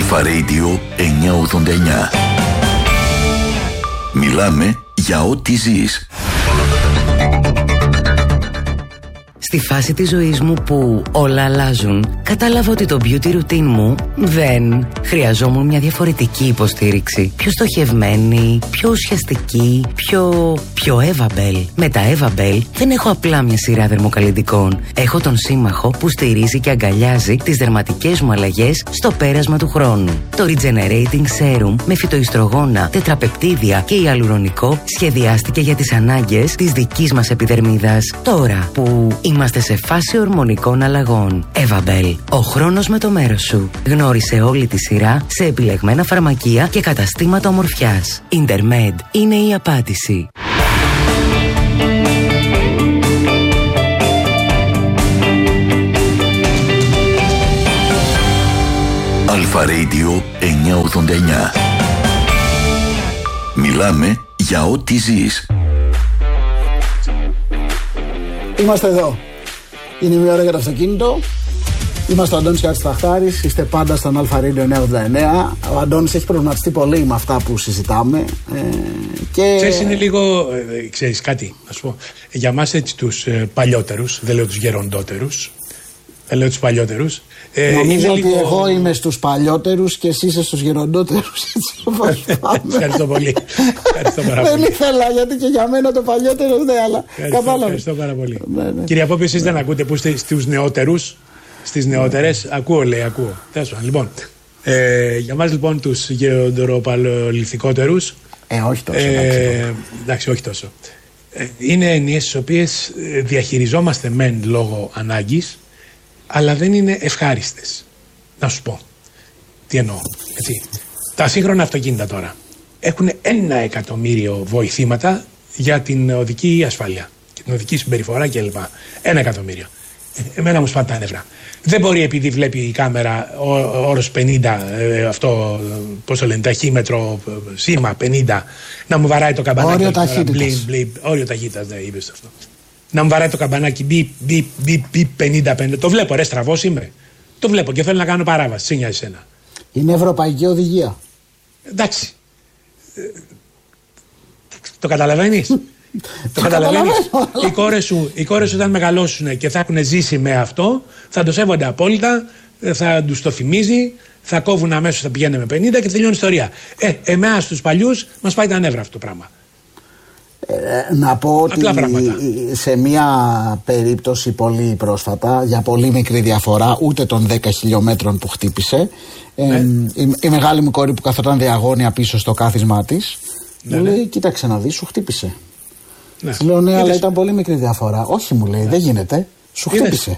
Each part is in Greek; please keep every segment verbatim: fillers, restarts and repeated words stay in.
Αλφα Radio εννιακόσια ογδόντα εννιά. Μιλάμε για ό,τι ζεις. Στη φάση της ζωής μου που όλα αλλάζουν, κατάλαβα ότι το beauty routine μου δεν χρειαζόμουν μια διαφορετική υποστήριξη. Πιο στοχευμένη, πιο ουσιαστική, πιο... πιο Evabel. Με τα Evabel δεν έχω απλά μια σειρά δερμοκαλλυντικών. Έχω τον σύμμαχο που στηρίζει και αγκαλιάζει τις δερματικές μου αλλαγές στο πέρασμα του χρόνου. Το Regenerating Serum με φυτοϊστρογόνα, τετραπεπτίδια και ιαλουρονικό σχεδιάστηκε για τις ανάγκες της δικής μας επιδερμίδας. Τώρα που είμαστε σε φάση ορμονικών αλλαγών. Evabel. Ο χρόνος με το μέρος σου. Γνώρισε όλη τη σειρά σε επιλεγμένα φαρμακεία και καταστήματα ομορφιάς. Intermed είναι η απάντηση. Αλφα Radio εννιακόσια ογδόντα εννιά. Μιλάμε για ό,τι ζεις. Είμαστε εδώ. Είναι μια ώρα για το αυτοκίνητο. Είμαστε ο Αντώνης και ο Ατσταχτάρης. Είστε πάντα στον Αλφα Radio εννιακόσια ογδόντα εννιά. Ο Αντώνης έχει προβληματιστεί πολύ με αυτά που συζητάμε. Ε, και... Ξέρεις, είναι λίγο. Ε, ξέρεις κάτι, να σου πω. Για μας έτσι τους ε, παλιότερους, δεν λέω τους γεροντότερους, δεν λέω τους παλιότερους. Ε, Νομίζω ότι λίγο... εγώ είμαι στους παλιότερους και εσύ είσαι στους γεροντότερους. Έτσι όπως πάμε. Ευχαριστώ πολύ. Ευχαριστώ πάρα πολύ. Δεν ήθελα, γιατί και για μένα το παλιότερο δεν, αλλά κατάλαβα. Ευχαριστώ πάρα πολύ. Ναι, ναι. Κυρία Πόπη, εσείς ναι. δεν ακούτε που είστε στους νεότερους, στις νεότερες. Ναι. Ακούω, λέει, ακούω. Τέλος, λοιπόν, ε, για μας λοιπόν τους γεροντοροπαλαιολιθικότερους. Ε, όχι τόσο. Ε, εντάξει, όχι τόσο. Ε, είναι έννοιες τις οποίες διαχειριζόμαστε μεν λόγω ανάγκης, αλλά δεν είναι ευχάριστες. Να σου πω. Τι εννοώ. Έτσι. Τα σύγχρονα αυτοκίνητα τώρα έχουν ένα εκατομμύριο βοηθήματα για την οδική ασφάλεια και την οδική συμπεριφορά κλπ. Ένα εκατομμύριο. Εμένα μου σπάνε τα νεύρα. Δεν μπορεί επειδή βλέπει η κάμερα όρος πενήντα, ε, αυτό, πώς το λένε, ταχύμετρο, σήμα πενήντα, να μου βαράει το καμπανάκι. Όριο ταχύτητας. Όριο ταχύτητας, δεν είπες αυτό. Να μου βαράει το καμπανάκι μπιπ, μπιπ, μπιπ, μπιπ, πενήντα πέντε. Το βλέπω, ρε, στραβός είμαι. Το βλέπω και θέλω να κάνω παράβαση. Τι νοιάζει εσένα. Είναι ευρωπαϊκή οδηγία. Εντάξει. Ε, το καταλαβαίνεις. Το καταλαβαίνεις. Οι κόρες σου, οι κόρες σου όταν μεγαλώσουν και θα έχουν ζήσει με αυτό, θα το σέβονται απόλυτα, θα τους το θυμίζει, θα κόβουν αμέσως, θα πηγαίνουν με πενήντα και τελειώνει η ιστορία. Ε, εμένα στους παλιούς μας πάει τα νεύρα αυτό το πράγμα. Ε, να πω ότι σε μια περίπτωση πολύ πρόσφατα, για πολύ μικρή διαφορά, ούτε των δέκα χιλιόμετρων που χτύπησε, ε, ναι. η, η μεγάλη μου κόρη που καθόταν διαγώνια πίσω στο κάθισμά της, ναι, μου λέει, ναι. κοίταξε να δεις, σου χτύπησε. Ναι. Λέω ναι, αλλά ήταν πολύ μικρή διαφορά. Όχι, μου λέει, ναι. δεν γίνεται, σου χτύπησε.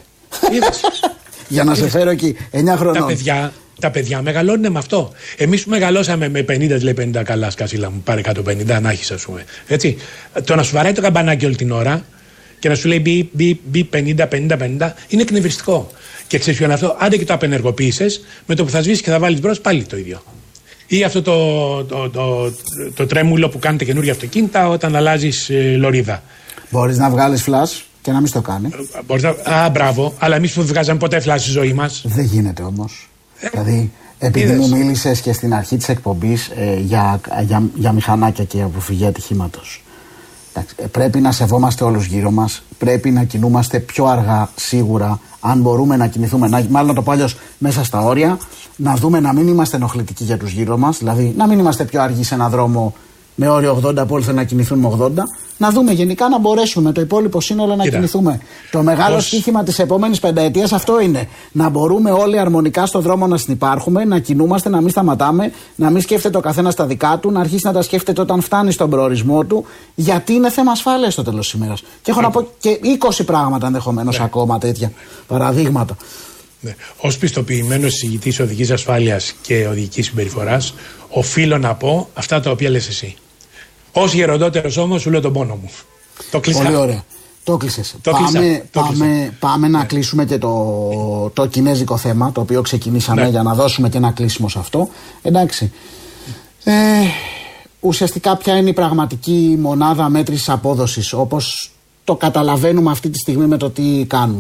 Για να σε φέρω εκεί, εννιά χρονών. Τα παιδιά, τα παιδιά μεγαλώνουν με αυτό. Εμείς που μεγαλώσαμε με πενήντα, λέει πενήντα, καλά, σκασίλα μου, πάρε εκατόν πενήντα, να έχεις, ας πούμε. Έτσι. Το να σου βαράει το καμπανάκι όλη την ώρα και να σου λέει μπι, μπι, μπι, πενήντα, πενήντα, πενήντα, είναι εκνευριστικό. Και ξέρεις ποιο είναι αυτό, άντε και το απενεργοποίησες, με το που θα σβήσεις και θα βάλεις μπρος, πάλι το ίδιο. Ή αυτό το, το, το, το, το τρέμουλο που κάνετε καινούργια αυτοκίνητα όταν αλλάζεις ε, λωρίδα. Μπορείς να βγάλεις φλας και να μην στο κάνει. Μπορείς να... Α, μπράβο, αλλά εμείς που βγάζαμε ποτέ φλας στη ζωή μας. Δεν γίνεται όμως. Ε, δηλαδή, επειδή είδες. Μου μίλησες και στην αρχή της εκπομπής ε, για, για, για μηχανάκια και αποφυγή ατυχήματος. Πρέπει να σεβόμαστε όλους γύρω μας. Πρέπει να κινούμαστε πιο αργά, σίγουρα. Αν μπορούμε να κινηθούμε, να, μάλλον να το πω αλλιώς, μέσα στα όρια. Να δούμε να μην είμαστε ενοχλητικοί για τους γύρω μας. Δηλαδή, να μην είμαστε πιο αργοί σε έναν δρόμο με όριο ογδόντα που όλοι θέλουν να κινηθούν με ογδόντα. Να δούμε γενικά να μπορέσουμε με το υπόλοιπο σύνολο να Κοίτα. κινηθούμε. Το μεγάλο Πώς... στοίχημα της επόμενης πενταετίας αυτό είναι. Να μπορούμε όλοι αρμονικά στον δρόμο να συνυπάρχουμε, να κινούμαστε, να μην σταματάμε, να μην σκέφτεται ο καθένας τα δικά του, να αρχίσει να τα σκέφτεται όταν φτάνει στον προορισμό του, γιατί είναι θέμα ασφάλειας στο τέλος της ημέρας. Και έχω Ά, να πω και είκοσι πράγματα ενδεχομένως ναι. ακόμα τέτοια παραδείγματα. Ναι. Ως πιστοποιημένος εισηγητής οδικής ασφάλειας και οδικής συμπεριφοράς, οφείλω να πω αυτά τα οποία λες εσύ. Ως γεροντότερος όμως, σου λέω τον πόνο μου. Το κλείσα. Πολύ ωραία. Το κλείσες. Το πάμε κλείσα. πάμε, πάμε ναι. να κλείσουμε και το, το κινέζικο θέμα, το οποίο ξεκινήσαμε ναι. για να δώσουμε και ένα κλείσιμο σε αυτό. Εντάξει. Ε, ουσιαστικά ποια είναι η πραγματική μονάδα μέτρησης απόδοσης, όπως το καταλαβαίνουμε αυτή τη στιγμή με το τι κάνουν.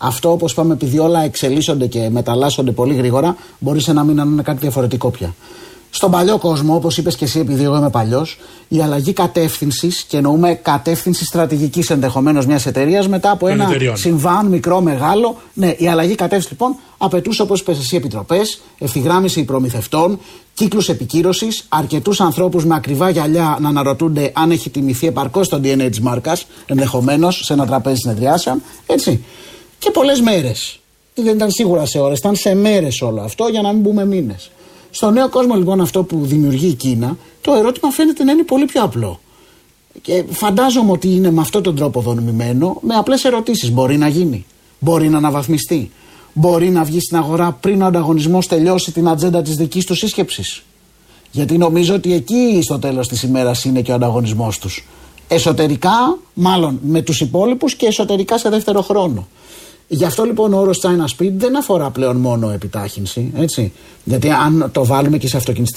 Αυτό, όπως είπαμε, επειδή όλα εξελίσσονται και μεταλλάσσονται πολύ γρήγορα, μπορεί σε ένα μήνα να είναι κάτι διαφορετικό πια. Στον παλιό κόσμο, όπως είπες και εσύ, επειδή εγώ είμαι παλιός, η αλλαγή κατεύθυνσης, και εννοούμε κατεύθυνση στρατηγικής ενδεχομένως μιας εταιρείας μετά από ένα εταιριών. συμβάν μικρό, μεγάλο. Ναι, η αλλαγή κατεύθυνση λοιπόν απαιτούσε, όπως είπες εσύ, επιτροπές, ευθυγράμμιση προμηθευτών, κύκλους επικύρωσης, αρκετούς ανθρώπους με ακριβά γυαλιά να αναρωτούνται αν έχει τιμηθεί επαρκώς το ντι εν έι της μάρκας, ενδεχομένως σε ένα τραπέζι συνεδριάσεων. Έτσι. Και πολλές μέρες. Δεν ήταν σίγουρα σε ώρες, ήταν σε μέρες όλο αυτό, για να μην πούμε μήνες. Στο νέο κόσμο λοιπόν αυτό που δημιουργεί η Κίνα, το ερώτημα φαίνεται να είναι πολύ πιο απλό. Και φαντάζομαι ότι είναι με αυτόν τον τρόπο δομημένο, με απλές ερωτήσεις. Μπορεί να γίνει, μπορεί να αναβαθμιστεί, μπορεί να βγει στην αγορά πριν ο ανταγωνισμός τελειώσει την ατζέντα της δικής του σύσκεψης. Γιατί νομίζω ότι εκεί στο τέλος της ημέρας είναι και ο ανταγωνισμός τους. Εσωτερικά, μάλλον με τους υπόλοιπους, και εσωτερικά σε δεύτερο χρόνο. Γι' αυτό λοιπόν ο όρος China Speed δεν αφορά πλέον μόνο επιτάχυνση, έτσι. Γιατί αν το βάλουμε και σε αυτοκινηστικά